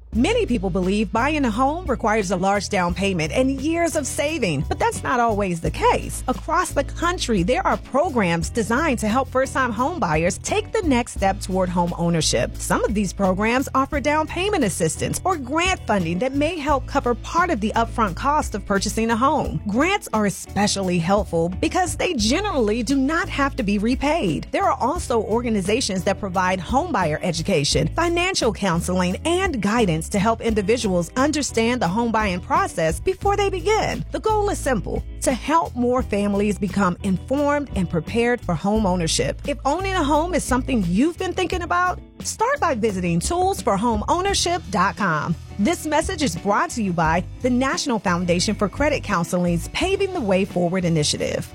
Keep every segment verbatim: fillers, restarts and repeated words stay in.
Many people believe buying a home requires a large down payment and years of saving, but that's not always the case. Across the country, there are programs designed to help first-time home buyers take the next step toward home ownership. Some of these programs offer down payment assistance or grant funding that may help cover part of the upfront cost of purchasing a home. Grants are especially helpful because they generally do not have to be repaid. There are also organizations that provide homebuyer education, financial counseling, and guidance to help individuals understand the home buying process before they begin. The goal is simple: to help more families become informed and prepared for home ownership. If owning a home is something you've been thinking about, start by visiting tools for home ownership dot com. This message is brought to you by the National Foundation for Credit Counseling's Paving the Way Forward initiative.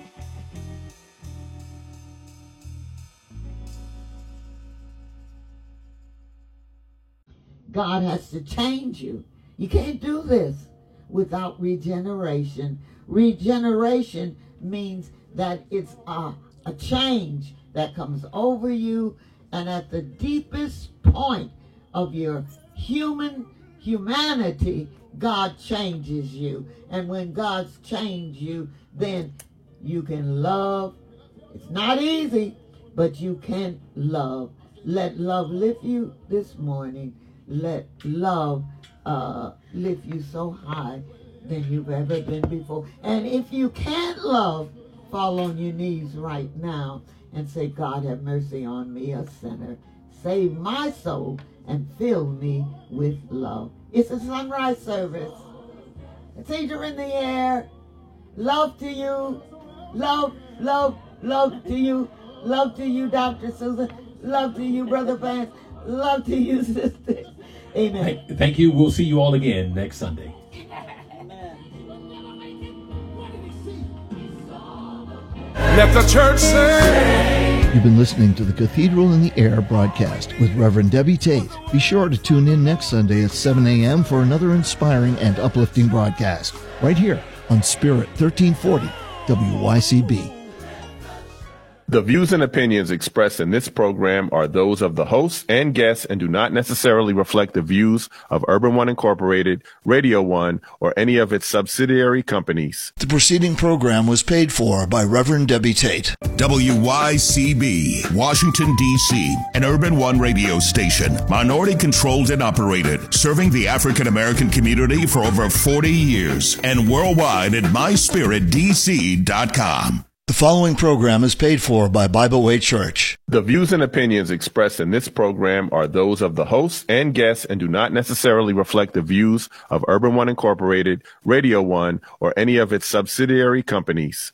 God has to change you. You can't do this without regeneration. Regeneration means that it's a, a change that comes over you, and at the deepest point of your human humanity, God changes you. And when God's changed you, then you can love. It's not easy, but you can love. Let love lift you this morning. Let love uh, lift you so high than you've ever been before. And if you can't love, fall on your knees right now and say, God, have mercy on me, a sinner. Save my soul and fill me with love. It's a sunrise service. It's either in the air. Love to you. Love, love, love to you. Love to you, Doctor Susan. Love to you, Brother Vance. Love to you, sister. Amen. Thank, thank you. We'll see you all again next Sunday. Let the church say. You've been listening to the Cathedral in the Air broadcast with Reverend Debbie Tate. Be sure to tune in next Sunday at seven a.m. for another inspiring and uplifting broadcast right here on Spirit thirteen forty W Y C B. The views and opinions expressed in this program are those of the hosts and guests and do not necessarily reflect the views of Urban One Incorporated, Radio One, or any of its subsidiary companies. The preceding program was paid for by Reverend Debbie Tate. W Y C B, Washington, D C, an Urban One radio station, minority controlled and operated, serving the African American community for over forty years, and worldwide at my spirit D C dot com. The following program is paid for by Bible Way Church. The views and opinions expressed in this program are those of the hosts and guests and do not necessarily reflect the views of Urban One Incorporated, Radio One, or any of its subsidiary companies.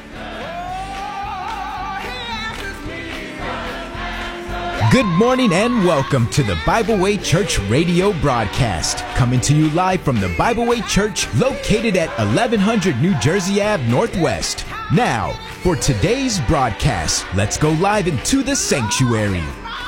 Good morning and welcome to the Bible Way Church radio broadcast, coming to you live from the Bible Way Church located at eleven hundred New Jersey Avenue Northwest. Now, for today's broadcast, let's go live into the sanctuary.